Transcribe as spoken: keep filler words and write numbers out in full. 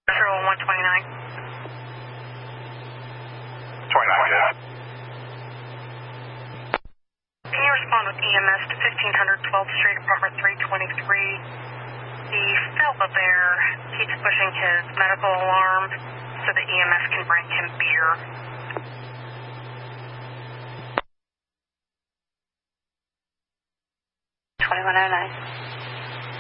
Zero one twenty-nine. twenty-nine, yes. Can you respond with E M S to fifteen hundred twelfth Street, apartment three twenty-three? The fella there keeps pushing his medical alarm so the E M S can bring him beer. twenty-one oh nine.